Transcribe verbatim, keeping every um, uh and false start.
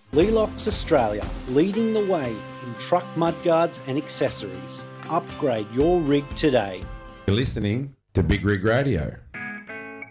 Lelox Australia, leading the way in truck mudguards and accessories. Upgrade your rig today. You're listening to Big Rig Radio.